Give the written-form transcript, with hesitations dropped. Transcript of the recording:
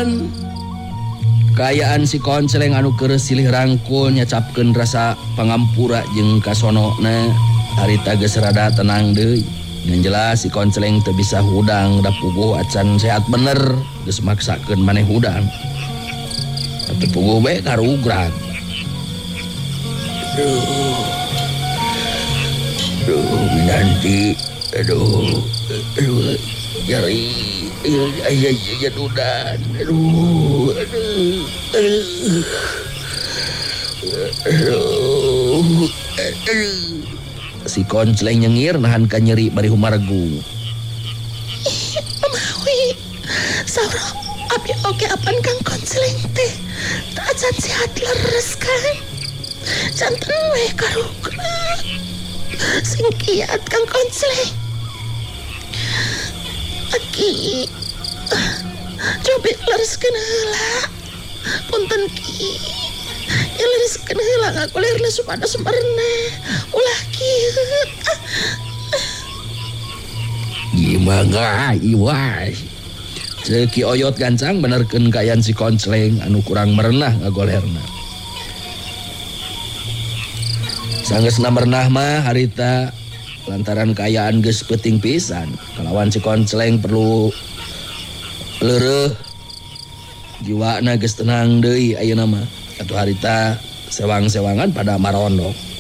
Didieukeun kayaan si Konceleng anu keureuh silih rangkul nyacapkeun rasa pangampura jeung kasonona harita geus rada tenang deui. Yang jelas si Konceleng teu bisa hudang da puguh acan sehat bener geus maksakeun maneh hudang. Tapi puguh bae karugrag. Aduh, nanti aduh nyeri jadudan aduh si Konceleng nyengir nahan ka nyeri bari humargu. Mawi saur abi oge apan Kang Konceleng teh teu acan sehat leres kan janten we karugrag sing kiat Kang Konceleng. Aki coba lereskeun heula punten Ki lereskeun heula ngakulerna supados sumberna ulah kieu. Gimana iwas Ceuk Ki Oyot gancang benerkeun kayaan si Konceleng anu kurang merenah ngagolerna. Sanggeusna merenah mah harita lantaran kayaan geus peuting pisan kalawan si Konceleng perlu leureuh jiwana geus tenang deui ayeuna mah atuh harita sewang-sewangan pada marondok.